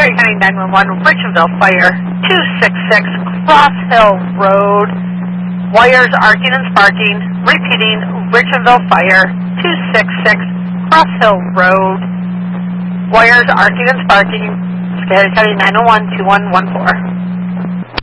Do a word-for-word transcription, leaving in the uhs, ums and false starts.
Scary County nine one one, Richardville Fire, two six six Cross Hill Road. Wires arcing and sparking. Repeating, Richardville Fire, two six six Cross Hill Road. Wires arcing and sparking. Scary County nine one one, two one one four.